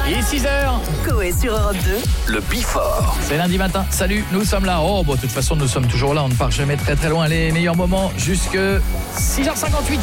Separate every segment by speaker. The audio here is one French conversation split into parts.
Speaker 1: Il est 6h.
Speaker 2: Coé sur Europe 2.
Speaker 3: Le Before.
Speaker 1: C'est lundi matin. Salut, nous sommes là. Oh, bon, de toute façon, nous sommes toujours là. On ne part jamais très très loin. Les meilleurs moments jusque 6h58.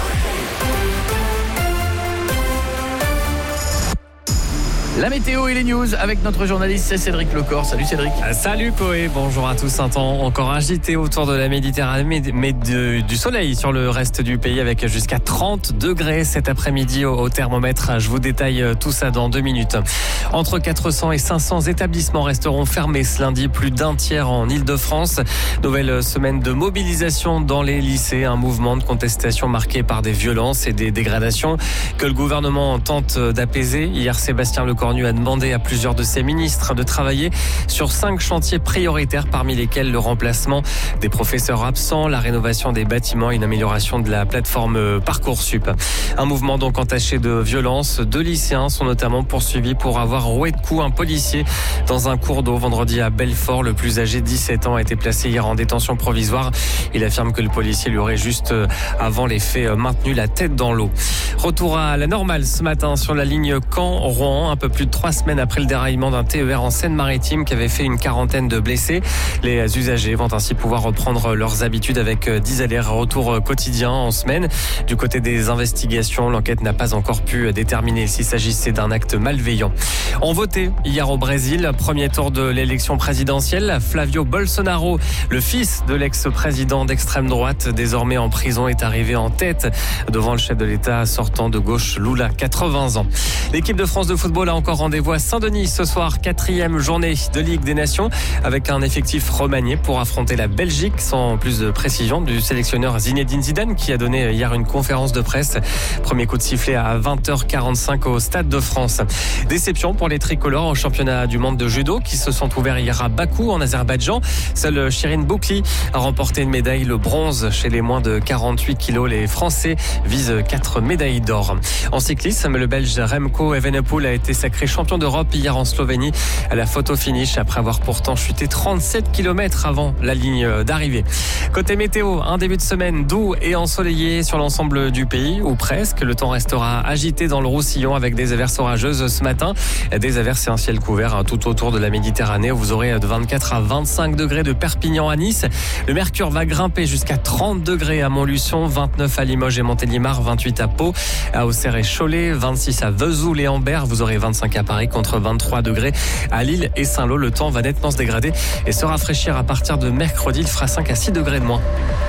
Speaker 1: La météo et les news avec notre journaliste, c'est Cédric Lecor. Salut Cédric.
Speaker 4: Salut Coé, bonjour à tous. Un temps encore agité autour de la Méditerranée, mais du soleil sur le reste du pays avec jusqu'à 30 degrés cet après-midi au thermomètre. Je vous détaille tout ça dans 2 minutes. Entre 400 et 500 établissements resteront fermés ce lundi, plus d'un tiers en Île-de-France. Nouvelle semaine de mobilisation dans les lycées, un mouvement de contestation marqué par des violences et des dégradations que le gouvernement tente d'apaiser. Hier, Sébastien Lecornu a demandé à plusieurs de ses ministres de travailler sur 5 chantiers prioritaires, parmi lesquels le remplacement des professeurs absents, la rénovation des bâtiments et une amélioration de la plateforme Parcoursup. Un mouvement donc entaché de violence. 2 lycéens sont notamment poursuivis pour avoir roué de coups un policier dans un cours d'eau vendredi à Belfort. Le plus âgé, 17 ans, a été placé hier en détention provisoire. Il affirme que le policier lui aurait juste avant les faits maintenu la tête dans l'eau. Retour à la normale ce matin sur la ligne Caen-Rouen, un peu plus de 3 semaines après le déraillement d'un TER en Seine-Maritime qui avait fait une quarantaine de blessés. Les usagers vont ainsi pouvoir reprendre leurs habitudes avec 10 allers-retours quotidiens en semaine. Du côté des investigations, l'enquête n'a pas encore pu déterminer s'il s'agissait d'un acte malveillant. On votait hier au Brésil, premier tour de l'élection présidentielle. Flavio Bolsonaro, le fils de l'ex-président d'extrême droite, désormais en prison, est arrivé en tête devant le chef de l'État sortant de gauche, Lula, 80 ans. L'équipe de France de football a encore rendez-vous à Saint-Denis ce soir, 4e journée de Ligue des Nations, avec un effectif remanié pour affronter la Belgique, sans plus de précision du sélectionneur Zinedine Zidane qui a donné hier une conférence de presse. Premier coup de sifflet à 20h45 au Stade de France. Déception pour les tricolores au championnat du monde de judo qui se sont ouverts hier à Bakou en Azerbaïdjan. Seul Shirin Boukli a remporté une médaille, le bronze chez les moins de 48 kilos. Les Français visent 4 médailles d'or. En cyclisme, le Belge Remco Evenepoel a été sacré champion d'Europe hier en Slovénie à la photo finish après avoir pourtant chuté 37 km avant la ligne d'arrivée. Côté météo, un début de semaine doux et ensoleillé sur l'ensemble du pays, ou presque. Le temps restera agité dans le Roussillon avec des averses orageuses ce matin. Des averses et un ciel couvert tout autour de la Méditerranée. Vous aurez de 24 à 25 degrés de Perpignan à Nice. Le mercure va grimper jusqu'à 30 degrés à Montluçon, 29 à Limoges et Montélimar, 28 à Pau, à Auxerre et Cholet, 26 à Vesoul et Ambert. Vous aurez 25 à Paris contre 23 degrés à Lille et Saint-Lô. Le temps va nettement se dégrader et se rafraîchir à partir de mercredi. Il fera 5 à 6 degrés de moins.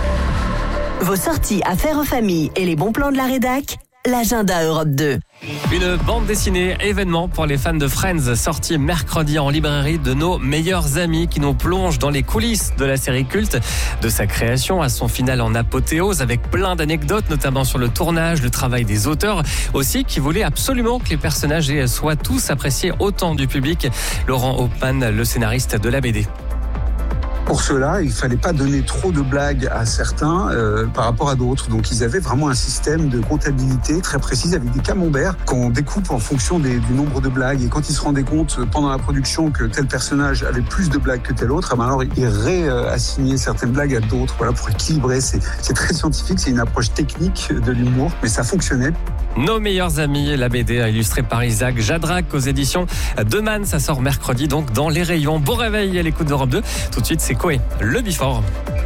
Speaker 2: Vos sorties à faire en famille et les bons plans de la rédac, l'agenda Europe 2.
Speaker 4: Une bande dessinée événement pour les fans de Friends, sortie mercredi en librairie, de nos meilleurs amis qui nous plongent dans les coulisses de la série culte, de sa création à son final en apothéose, avec plein d'anecdotes, notamment sur le tournage, le travail des auteurs, aussi qui voulaient absolument que les personnages soient tous appréciés autant du public. Laurent Hauptmann, le scénariste de la BD.
Speaker 5: Pour cela, il fallait pas donner trop de blagues à certains par rapport à d'autres. Donc, ils avaient vraiment un système de comptabilité très précis avec des camemberts qu'on découpe en fonction du nombre de blagues. Et quand ils se rendaient compte pendant la production que tel personnage avait plus de blagues que tel autre, alors ils réassignaient certaines blagues à d'autres. Voilà, pour équilibrer. C'est très scientifique, c'est une approche technique de l'humour, mais ça fonctionnait.
Speaker 4: Nos meilleurs amis, la BD illustrée par Isaac Jadrac aux éditions de Man. Ça sort mercredi donc dans les rayons. Bon réveil à l'écoute d'Europe 2. Tout de suite, c'est Coé, le Before.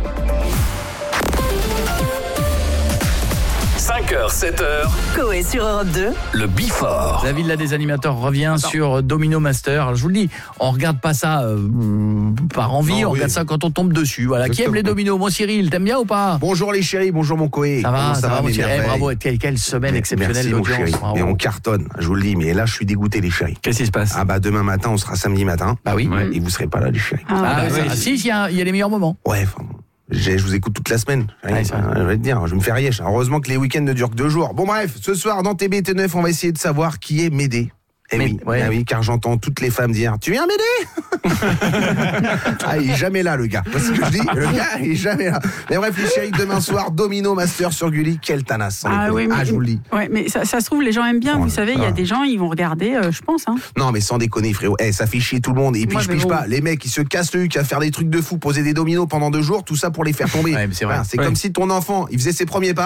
Speaker 3: 5h, 7h.
Speaker 2: Coé sur Europe 2.
Speaker 3: Le Before.
Speaker 1: La villa des animateurs revient sur Domino Master. Alors, je vous le dis, on regarde pas ça par envie, on regarde ça quand on tombe dessus. Voilà. Qui aime les dominos? Moi, Cyril, t'aimes bien ou pas?
Speaker 6: Bonjour les chéris, bonjour mon Coé.
Speaker 1: Ça va mon Cyril. Bravo, quelle semaine exceptionnelle.
Speaker 6: Merci mon chéri. Et on cartonne, je vous le dis, mais là je suis dégoûté les chéris.
Speaker 4: Qu'est-ce qui se passe?
Speaker 6: Ah bah demain matin, on sera samedi matin.
Speaker 1: Bah oui.
Speaker 6: Et vous serez pas là les chéris.
Speaker 1: Si, il y a les meilleurs moments.
Speaker 6: Ouais, je vous écoute toute la semaine. Je vais te dire, je me fais riche. Heureusement que les week-ends ne durent que 2 jours. Bon bref, ce soir dans TB&T9, on va essayer de savoir qui est Médée. Oui, car j'entends toutes les femmes dire « Tu viens m'aider ?» Ah, il est jamais là le gars. C'est ce que je dis, le gars, il est jamais là. Mais bref, les chéris, demain soir, Domino Master sur Gulli, quelle tanasse. Je vous le dis.
Speaker 7: Ouais, mais ça se trouve, les gens aiment bien, vous savez, il y a des gens, ils vont regarder, je pense. Hein.
Speaker 6: Non, mais sans déconner, frérot. Ça fait chier tout le monde. Et puis, je pige pas. Les mecs, ils se cassent le huc à faire des trucs de fou, poser des dominos pendant 2 jours, tout ça pour les faire tomber.
Speaker 1: Ouais, mais c'est vrai.
Speaker 6: C'est comme si ton enfant, il faisait ses premiers pas.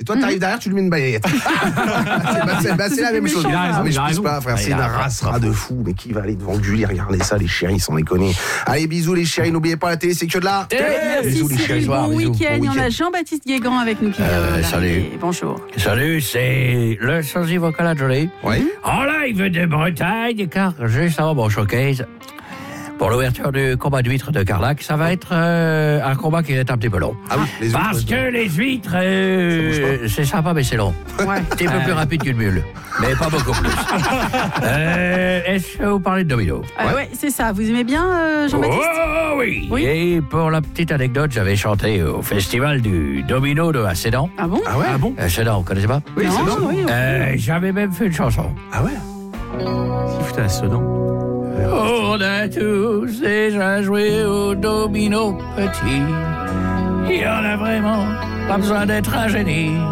Speaker 6: Et toi, t'arrives derrière, tu lui mets une balayette. C'est la même chose. Mais je puisse pas, frère. C'est une racera de fou. Mais qui va aller devant Gulli? Regardez ça, les chéris, sans déconner. Allez, bisous, les chéris. N'oubliez pas la télé, c'est que de là.
Speaker 7: Merci Cyril, bon week-end. On a Jean-Baptiste Guégan avec nous qui vient.
Speaker 1: Salut.
Speaker 7: Bonjour.
Speaker 1: Salut, c'est le sosie vocal à Jolie.
Speaker 6: Oui.
Speaker 1: En live de Bretagne, car juste avant mon showcase, pour l'ouverture du combat d'huîtres de Carlac, ça va être un combat qui est un petit peu long.
Speaker 6: Ah oui, les huîtres.
Speaker 1: Parce que les huîtres, c'est sympa, mais c'est long.
Speaker 7: Ouais.
Speaker 1: Un petit peu plus rapide qu'une mule, mais pas beaucoup plus. Est-ce que vous parlez de domino?
Speaker 7: Ouais, c'est ça. Vous aimez bien Jean-Baptiste?
Speaker 1: Oh oui. Et pour la petite anecdote, j'avais chanté au festival du domino de Sedan.
Speaker 7: Ah bon?
Speaker 6: Ah ouais?
Speaker 7: Ah bon?
Speaker 1: Sedan, vous connaissez pas?
Speaker 6: Oui, c'est bon.
Speaker 7: Oui,
Speaker 1: j'avais même fait une chanson.
Speaker 6: Ah ouais?
Speaker 8: Qui foutait à Sedan?
Speaker 1: On a tous déjà joué au domino petit. Il y en a vraiment pas besoin d'être un génie.